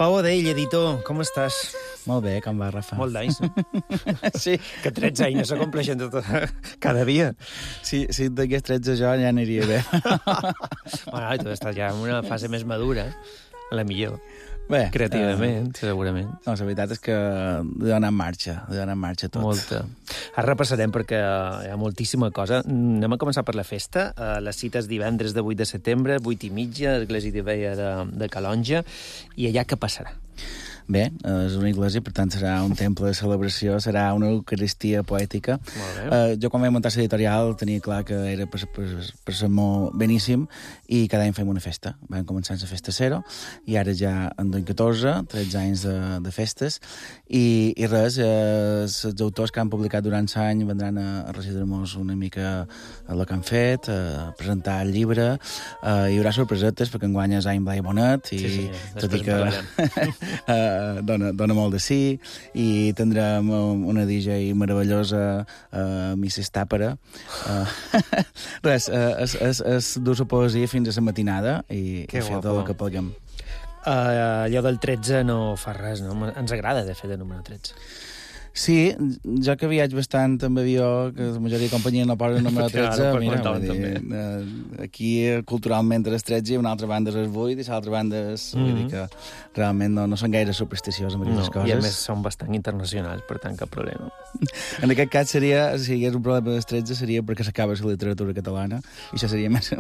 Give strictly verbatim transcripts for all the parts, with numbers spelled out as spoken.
Pau Adell, editor, com estàs? Molt bé, com va, Rafa? Molt d'anys, no? Sí. Que tretze anys no s'acompleixen tot, cada dia. Si, si et d'aquests tretze jo ja aniria bé. Bueno, tu estàs ja en una fase més madura, a la millor. Bé, creativament, uh, segurament. No, la veritat és que de donar en marxa, de donar en marxa tot. Molta. Ara repassarem perquè hi ha moltíssima cosa. Anem a començar per la festa. Les cites divendres de vuit de setembre, vuit i mitja, Església de Veia de, de Calonja. I allà què passarà? Bé, és una església, per tant serà un temple de celebració, serà una eucaristia poètica. Uh, jo quan vaig muntar l'editorial tenia clar que era per, per, per ser molt beníssim i cada any fem una festa. Vam començar amb la festa zero i ara ja en duim catorze, tretze anys de, de festes i, i res, eh, els autors que han publicat durant l'any vendran a, a recitar-nos una mica el que han fet, a presentar el llibre, eh, hi haurà sorpresetes perquè enguany és any Blai Bonet i sí, sí, tot i que uh, dona, dona molt de sí i tindrem una D J meravellosa, uh, missus Tàpera. Uh, res, uh, és, és, és dur-se poesia fins a la matinada i, i fer tot el que puguem. Uh, allò del tretze no fa res, no? Ens agrada, de fet, el número tretze. Sí, jo que viatge bastant amb avió, que la majoria de companyia no posa el número tretze, mira, vull dir, eh, aquí culturalment és tretze i una altra banda és el vuit i l'altra banda és... Mm -hmm. Vull dir que realment no, no són gaire supersticiosos amb aquestes no, coses. I a més són bastant internacionals, per tant, cap problema. En aquest cas seria, si hi hagués un problema dels tretze, seria perquè s'acaba la literatura catalana i això seria més...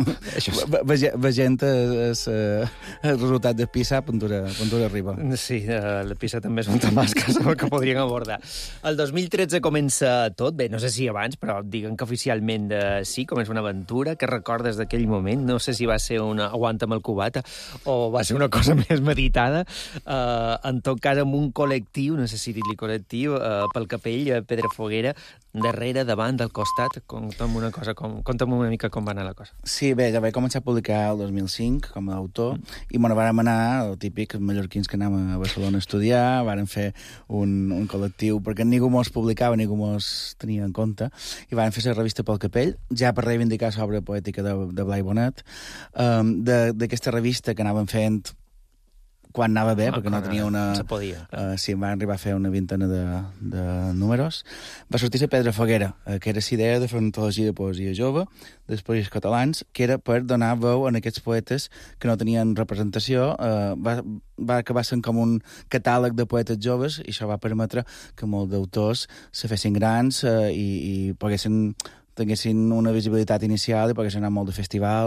Vegent el resultat de PISA, puntura, puntura arriba. Sí, la PISA també és un tema que, que podrien abordar. El dos mil tretze comença tot, bé, no sé si abans, però diguen que oficialment de, sí, comença una aventura. Què recordes d'aquell moment? No sé si va ser una aguanta'm el cubata o va ser una cosa més meditada. Uh, en tot cas, amb un col·lectiu, no sé si dir-li col·lectiu, uh, pel Capell, Pedrafoguera, darrere, davant, del costat. Conta'm una cosa, com, conta'm una mica com va anar la cosa. Sí, bé, ja vaig començar a publicar el dos mil cinc com a autor, mm. i bueno, vàrem anar, el típic, mallorquins que anàvem a Barcelona a estudiar, vàrem fer un, un col·lectiu, perquè ningú mos publicava, ningú mos tenia en compte, i vàrem fer la revista pel Capell, ja per reivindicar l'obra poètica de, de Blai Bonet, um, d'aquesta revista que anàvem fent quan anava bé, ah, perquè no tenia una... Se podia. Uh, sí, va arribar a fer una vintena de, de números. Va sortir la Pedrafoguera, uh, que era la idea de fer una antologia de poesia jove, dels poesis catalans, que era per donar veu a aquests poetes que no tenien representació. Uh, va, va acabar sent com un catàleg de poetes joves, i això va permetre que molts d'autors se fessin grans uh, i, i poguessin, tinguessin una visibilitat inicial i poguessin anar molt de festivals